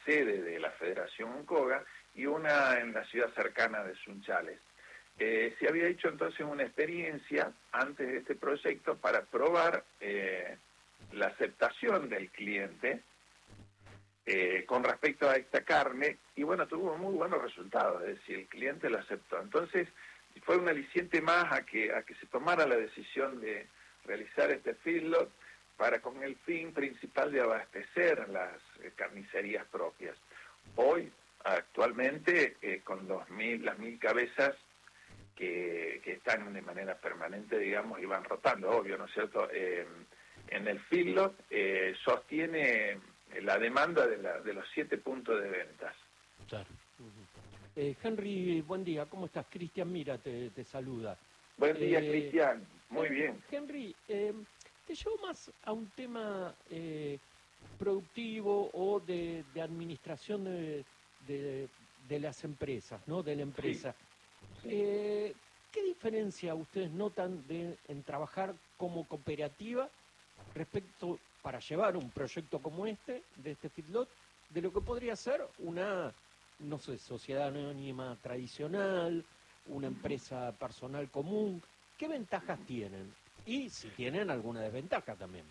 sede de la Federación Oncoga, y una en la ciudad cercana de Sunchales. Se había hecho entonces una experiencia antes de este proyecto para probar la aceptación del cliente con respecto a esta carne, y bueno, tuvo muy buenos resultados, es decir, el cliente lo aceptó. Entonces fue un aliciente más a que se tomara la decisión de realizar este feedlot con el fin principal de abastecer las carnicerías propias. Hoy, actualmente, con las 1.000 cabezas que están de manera permanente, digamos, y van rotando, obvio, ¿no es cierto? En el feedlot sostiene la demanda de los 7 puntos de ventas. Claro. Henry, buen día, ¿cómo estás? Cristian Mira te saluda. Buen día, Cristian, muy bien. Henry, te llevo más a un tema productivo o de administración de las empresas, ¿no? De la empresa. Sí. ¿Qué diferencia ustedes notan en trabajar como cooperativa respecto para llevar un proyecto como de este feedlot, de lo que podría ser una, no sé, sociedad anónima tradicional, una empresa personal común? ¿Qué ventajas tienen? Y si tienen alguna desventaja también.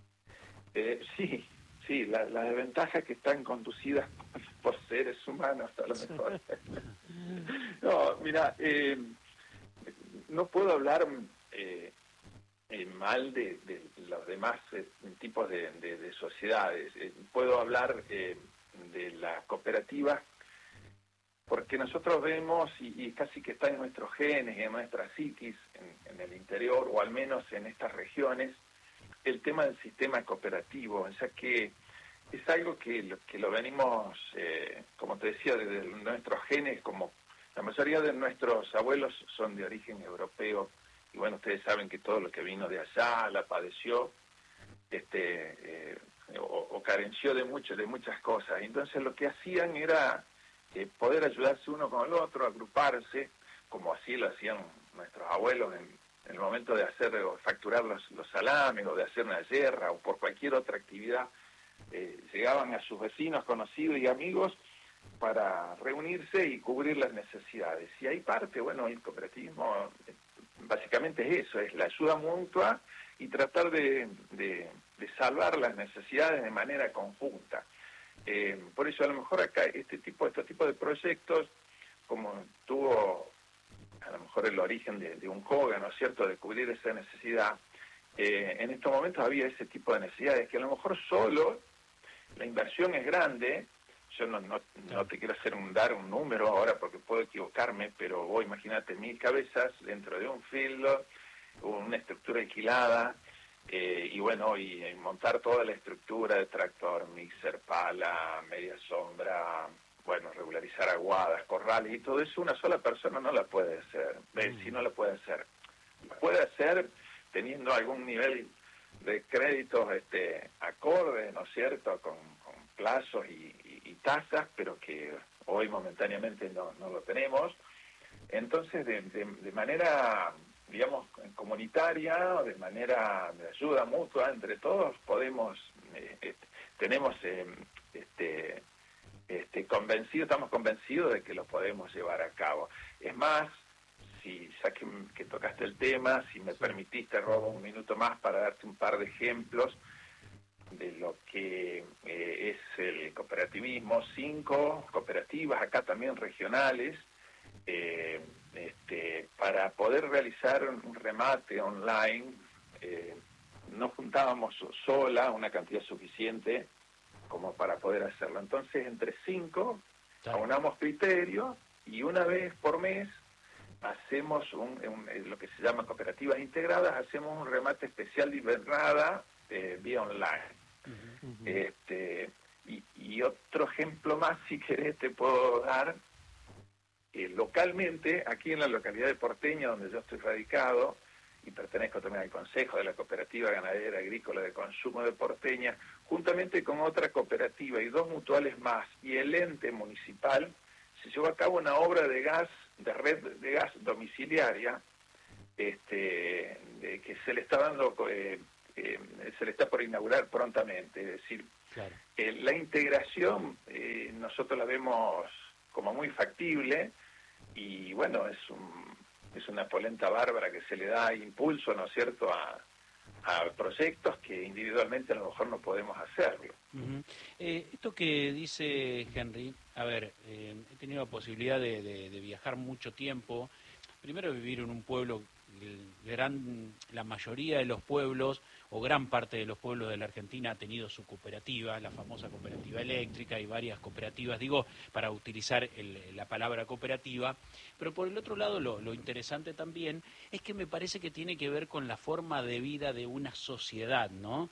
Sí, las desventajas que están conducidas por seres humanos, a lo mejor. No, mira, no puedo hablar mal de los demás tipos de sociedades. Puedo hablar de la cooperativa porque nosotros vemos, y casi que está en nuestros genes, en nuestra psiquis, en el interior, o al menos en estas regiones, el tema del sistema cooperativo, o sea que es algo que lo venimos, como te decía, desde nuestros genes, como la mayoría de nuestros abuelos son de origen europeo, y bueno, ustedes saben que todo lo que vino de allá la padeció, o carenció de muchas cosas. Entonces lo que hacían era poder ayudarse uno con el otro, agruparse, como así lo hacían nuestros abuelos en el momento de hacer o facturar los salames, o de hacer una yerra, o por cualquier otra actividad. Llegaban a sus vecinos, conocidos y amigos para reunirse y cubrir las necesidades. Y ahí parte, bueno, el cooperativismo básicamente es eso, es la ayuda mutua y tratar de salvar las necesidades de manera conjunta. Por eso a lo mejor acá este tipo de proyectos, como tuvo a lo mejor el origen de Oncoga, ¿no es cierto?, de cubrir esa necesidad, en estos momentos había ese tipo de necesidades que a lo mejor solo la inversión es grande. Yo no te quiero dar un número ahora porque puedo equivocarme, pero vos imagínate 1.000 cabezas dentro de un feedlot, una estructura alquilada, y bueno, y montar toda la estructura de tractor, mixer, pala, media sombra, bueno, regularizar aguadas, corrales y todo eso, una sola persona no la puede hacer. Si no la puede hacer, la puede hacer teniendo algún nivel de créditos acorde, ¿no es cierto?, con plazos y tasas, pero que hoy momentáneamente no lo tenemos. Entonces, de manera, digamos, comunitaria, o de manera de ayuda mutua entre todos, estamos convencidos de que lo podemos llevar a cabo. Es más, ya que tocaste el tema, si me permitiste, robo un minuto más para darte un par de ejemplos de lo que es el cooperativismo. 5 cooperativas, acá también regionales, para poder realizar un remate online, no juntábamos sola una cantidad suficiente como para poder hacerlo. Entonces, entre 5 aunamos criterios, y una vez por mes hacemos lo que se llama cooperativas integradas, hacemos un remate especial de invernada vía online. Y otro ejemplo más, si querés, te puedo dar. Localmente, aquí en la localidad de Porteña, donde yo estoy radicado, y pertenezco también al Consejo de la Cooperativa Ganadera Agrícola de Consumo de Porteña, juntamente con otra cooperativa y 2 mutuales más, y el ente municipal, se llevó a cabo una obra de red de gas domiciliaria, que se le está dando, se le está por inaugurar prontamente. Es decir, la integración nosotros la vemos como muy factible y bueno, es una polenta bárbara que se le da impulso, ¿no es cierto?, a proyectos que individualmente a lo mejor no podemos hacerlo. Esto que dice Henry, a ver, he tenido la posibilidad de viajar mucho tiempo, primero vivir en un pueblo, la mayoría de los pueblos, o gran parte de los pueblos de la Argentina ha tenido su cooperativa, la famosa cooperativa eléctrica y varias cooperativas, digo, para utilizar la palabra cooperativa, pero por el otro lado lo interesante también es que me parece que tiene que ver con la forma de vida de una sociedad, ¿no?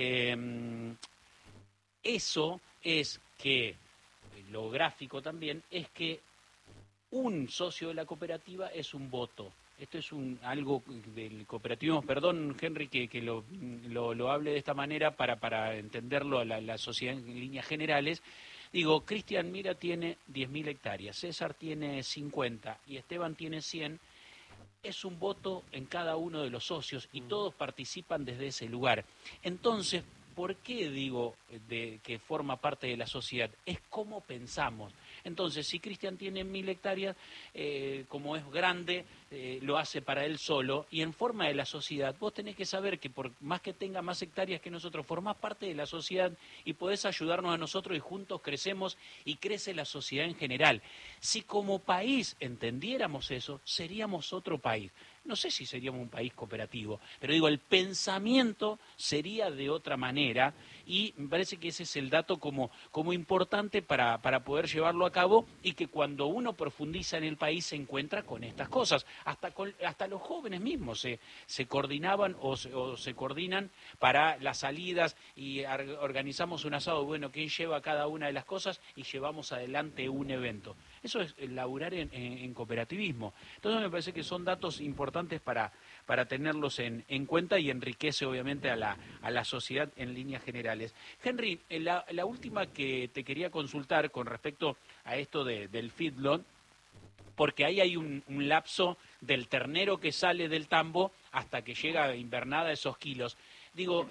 Eso es que, lo gráfico también, es que un socio de la cooperativa es un voto. Esto es algo del cooperativismo, perdón Henry que lo hable de esta manera para entenderlo a la sociedad en líneas generales. Digo, Cristian Mira tiene 10.000 hectáreas, César tiene 50 y Esteban tiene 100. Es un voto en cada uno de los socios y todos participan desde ese lugar. Entonces, ¿por qué digo que forma parte de la sociedad? Es cómo pensamos. Entonces, si Cristian tiene 1.000 hectáreas, como es grande, lo hace para él solo, y en forma de la sociedad, vos tenés que saber que por más que tenga más hectáreas que nosotros, formás parte de la sociedad y podés ayudarnos a nosotros y juntos crecemos y crece la sociedad en general. Si como país entendiéramos eso, seríamos otro país. No sé si seríamos un país cooperativo, pero digo, el pensamiento sería de otra manera y me parece que ese es el dato como importante para poder llevarlo a cabo y que cuando uno profundiza en el país se encuentra con estas cosas. Hasta los jóvenes mismos se coordinaban o se coordinan para las salidas y organizamos un asado, bueno, ¿quién lleva cada una de las cosas? Y llevamos adelante un evento. Eso es laburar en cooperativismo. Entonces me parece que son datos importantes para tenerlos en cuenta y enriquece obviamente a la sociedad en líneas generales. Henry, la última que te quería consultar con respecto a esto del feedlot, porque ahí hay un lapso del ternero que sale del tambo hasta que llega a invernada esos kilos. Digo,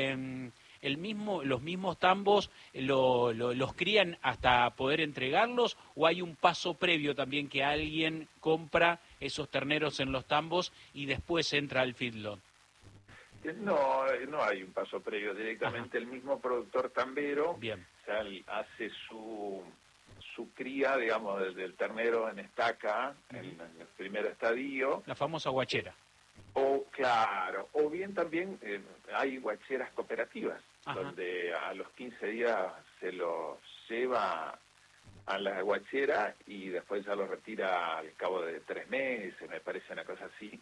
los mismos tambos los crían hasta poder entregarlos, o hay un paso previo también que alguien compra esos terneros en los tambos y después entra al feedlot? No hay un paso previo, directamente el mismo productor tambero. Bien. Hace su cría, digamos, del ternero en estaca, en el primer estadio. La famosa guachera. O bien también hay guacheras cooperativas, donde a los 15 días se los lleva a la guachera y después ya los retira al cabo de 3 meses, me parece una cosa así.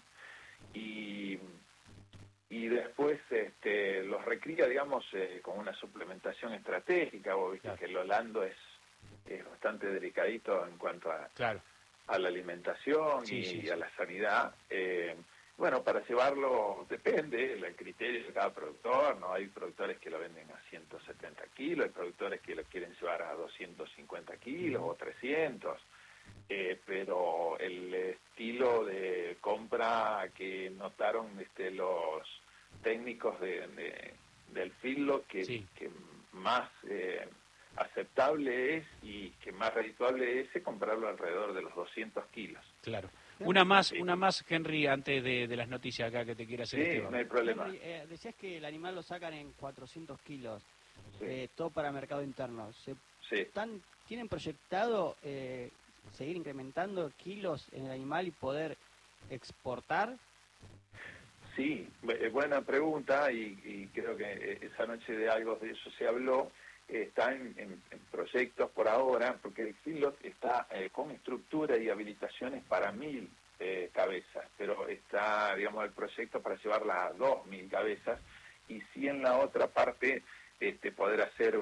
Y después los recría, digamos, con una suplementación estratégica. Vos viste que el holando es bastante delicadito en cuanto a la alimentación y a la sanidad. Bueno, para llevarlo depende del criterio de cada productor, ¿no? Hay productores que lo venden a 170 kilos, hay productores que lo quieren llevar a 250 kilos o 300, pero el estilo de compra que notaron los técnicos del feedlot que más aceptable es y que más redituable es comprarlo alrededor de los 200 kilos. Claro. Una más, Henry, antes de las noticias acá que te quiera hacer. Sí, no hay problema. Henry, decías que el animal lo sacan en 400 kilos, todo para mercado interno. ¿Tienen proyectado seguir incrementando kilos en el animal y poder exportar? Sí, buena pregunta y creo que esa noche de algo de eso se habló. Está en proyectos por ahora, porque el feedlot está con estructura y habilitaciones para 1.000 cabezas, pero está, digamos, el proyecto para llevarla a 2.000 cabezas, y sí en la otra parte poder hacer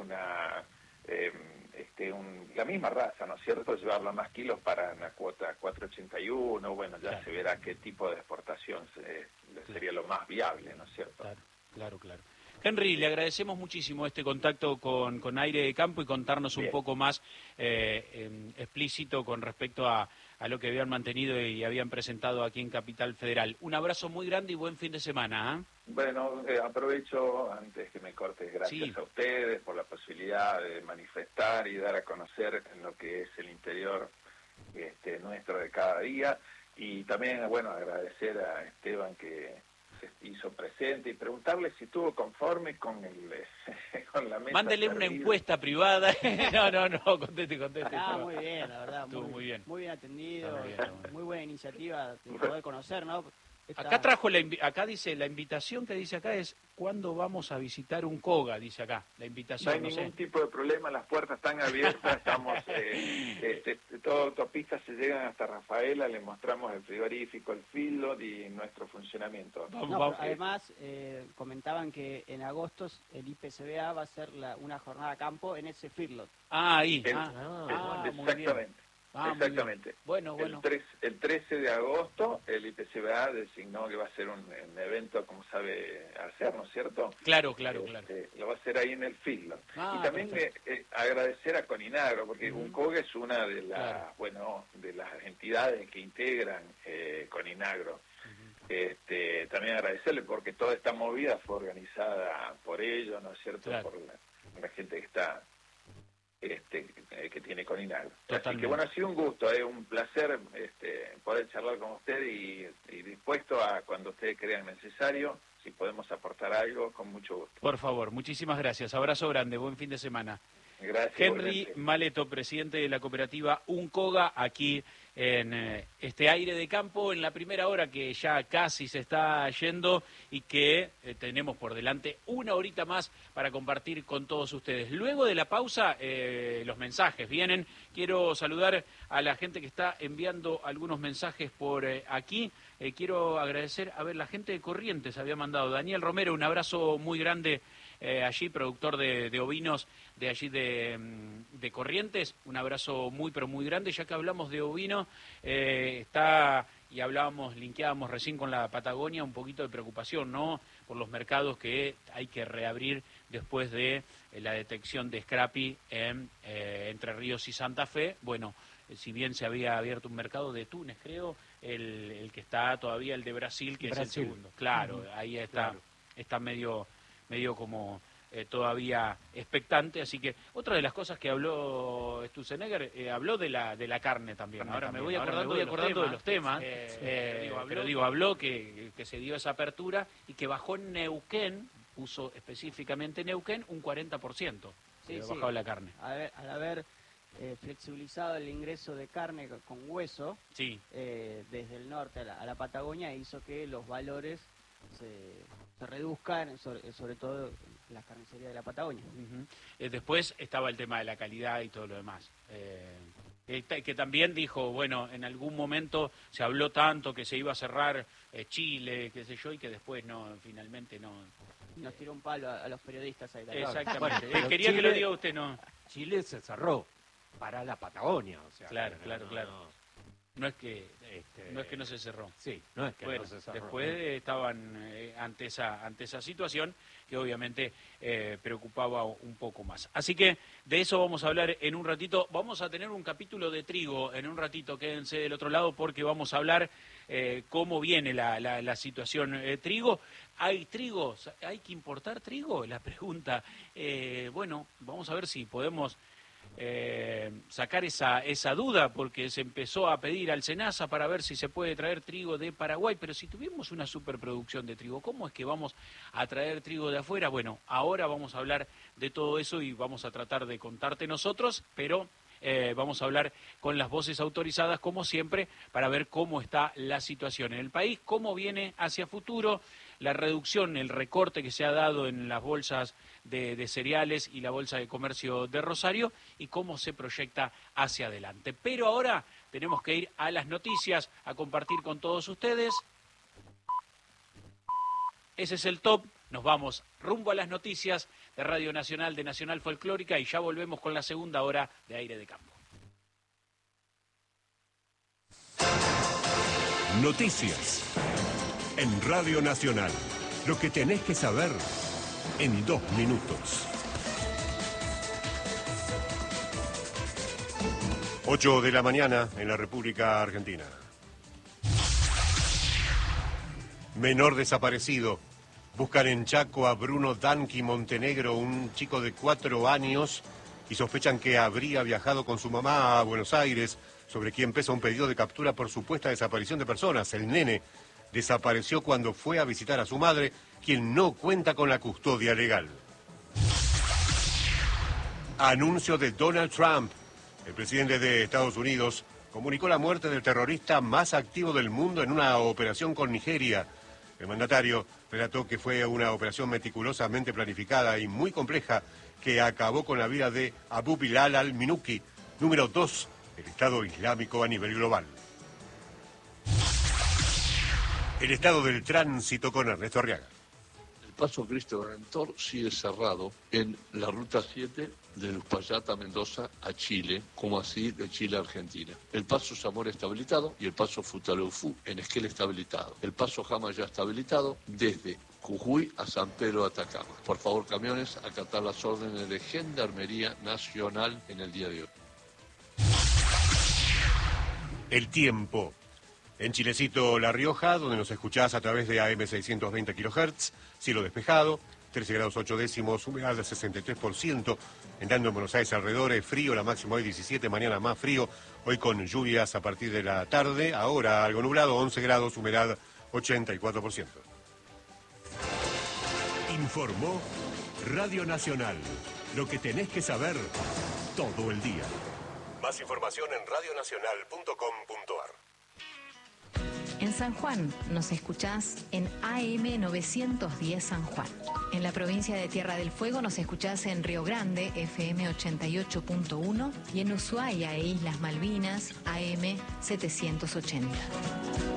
la misma raza, ¿no es cierto?, llevarla más kilos para una cuota 481, bueno, ya se verá qué tipo de exportación sería lo más viable, ¿no es cierto? Claro. Henry, le agradecemos muchísimo este contacto con Aire de Campo y contarnos un poco más explícito con respecto a lo que habían mantenido y habían presentado aquí en Capital Federal. Un abrazo muy grande y buen fin de semana. Bueno, aprovecho, antes que me cortes, gracias a ustedes por la posibilidad de manifestar y dar a conocer lo que es el interior nuestro de cada día. Y también, bueno, agradecer a Esteban que se hizo presente y preguntarle si estuvo conforme con la mesa. Mándele una encuesta privada. No, conteste. Muy bien, la verdad. Estuvo muy bien. Muy bien atendido, muy buena iniciativa de poder conocer, ¿no? Acá dice, la invitación que dice acá es ¿cuándo vamos a visitar un Koga? Dice acá, la invitación. No hay ningún tipo de problema, las puertas están abiertas, estamos, toda autopista se llegan hasta Rafaela, le mostramos el frigorífico, el feedlot y nuestro funcionamiento. Además, comentaban que en agosto el IPCBA va a hacer una jornada a campo en ese feedlot. Ahí. Exactamente. Exactamente. Bueno. El 13 de agosto el IPCBA designó que va a ser un evento, como sabe hacer, ¿no es cierto? Claro. Lo va a hacer ahí en el feedlot. Y también agradecer a Coninagro, porque UNCOG es una de las, de las entidades que integran Coninagro. También agradecerle porque toda esta movida fue organizada por ellos, ¿no es cierto? Claro. Por la gente que está que tiene Coninagro. Así que bueno, ha sido un gusto, un placer poder charlar con usted y dispuesto a cuando ustedes crean necesario, si podemos aportar algo, con mucho gusto. Por favor, muchísimas gracias. Abrazo grande, buen fin de semana. Gracias. Henry Maleto, presidente de la cooperativa UNCOGA, aquí en este Aire de Campo, en la primera hora que ya casi se está yendo y que tenemos por delante una horita más para compartir con todos ustedes. Luego de la pausa, los mensajes vienen. Quiero saludar a la gente que está enviando algunos mensajes por aquí. Quiero agradecer, la gente de Corrientes había mandado. Daniel Romero, un abrazo muy grande. Allí, productor de ovinos de allí de Corrientes, un abrazo muy pero muy grande. Ya que hablamos de ovino, linkeábamos recién con la Patagonia, un poquito de preocupación, ¿no? Por los mercados que hay que reabrir después de la detección de Scrappy en Entre Ríos y Santa Fe. Bueno, si bien se había abierto un mercado de Túnez, creo, el que está todavía el de Brasil, que es el segundo. Claro, ahí está, está medio como todavía expectante, así que otra de las cosas que habló Sturzenegger, habló de la carne también. Ahora me voy acordando de los temas, pero habló que se dio esa apertura y que bajó en Neuquén, puso específicamente Neuquén, un 40%. Bajado la carne. Al haber flexibilizado el ingreso de carne con hueso, desde el norte a la Patagonia, hizo que los valores se reduzcan, sobre todo la carnicería de la Patagonia. Después estaba el tema de la calidad y todo lo demás. Que también dijo, bueno, en algún momento se habló tanto que se iba a cerrar Chile, qué sé yo, y que después finalmente no. Nos tiró un palo a los periodistas ahí. Exactamente. Bueno, quería que lo diga usted, ¿no? Chile se cerró para la Patagonia, o sea. Claro. No es que no se cerró. Sí, no es que no se cerró. Después estaban ante esa situación que obviamente preocupaba un poco más. Así que de eso vamos a hablar en un ratito. Vamos a tener un capítulo de trigo en un ratito. Quédense del otro lado porque vamos a hablar cómo viene la situación trigo. ¿Hay trigo? ¿Hay que importar trigo? La pregunta. Bueno, vamos a ver si podemos sacar esa duda, porque se empezó a pedir al SENASA para ver si se puede traer trigo de Paraguay, pero si tuvimos una superproducción de trigo, ¿cómo es que vamos a traer trigo de afuera? Bueno, ahora vamos a hablar de todo eso y vamos a tratar de contarte nosotros, pero vamos a hablar con las voces autorizadas, como siempre, para ver cómo está la situación en el país, cómo viene hacia futuro, la reducción, el recorte que se ha dado en las bolsas de cereales y la bolsa de comercio de Rosario y cómo se proyecta hacia adelante. Pero ahora tenemos que ir a las noticias, a compartir con todos ustedes. Ese es el top. Nos vamos rumbo a las noticias de Radio Nacional, de Nacional Folclórica, y ya volvemos con la segunda hora de Aire de Campo. Noticias en Radio Nacional. Lo que tenés que saber en 2 minutos. 8 de la mañana en la República Argentina. Menor desaparecido. Buscan en Chaco a Bruno Danqui Montenegro, un chico de 4 años, y sospechan que habría viajado con su mamá a Buenos Aires, sobre quien pesa un pedido de captura por supuesta desaparición de personas. El nene desapareció cuando fue a visitar a su madre, quien no cuenta con la custodia legal. Anuncio de Donald Trump. El presidente de Estados Unidos comunicó la muerte del terrorista más activo del mundo en una operación con Nigeria. El mandatario relató que fue una operación meticulosamente planificada y muy compleja que acabó con la vida de Abu Bilal al-Minuki, número 2 del Estado Islámico a nivel global. El estado del tránsito con Ernesto Arriaga. El paso Cristo Redentor sigue cerrado en la ruta 7 de Uspallata, Mendoza a Chile, como así de Chile a Argentina. El paso Zamora está habilitado y el paso Futaleufú en Esquel está habilitado. El paso Jama ya está habilitado desde Jujuy a San Pedro de Atacama. Por favor, camiones, acatar las órdenes de Gendarmería Nacional en el día de hoy. El tiempo. En Chilecito, La Rioja, donde nos escuchás a través de AM 620 kHz, cielo despejado, 13 grados 8 décimos, humedad del 63%. Entrando en Buenos Aires alrededores, frío, la máxima hoy 17, mañana más frío, hoy con lluvias a partir de la tarde, ahora algo nublado, 11 grados, humedad 84%. Informó Radio Nacional, lo que tenés que saber todo el día. Más información en radionacional.com.ar. En San Juan nos escuchás en AM 910 San Juan. En la provincia de Tierra del Fuego nos escuchás en Río Grande, FM 88.1, y en Ushuaia e Islas Malvinas, AM 780.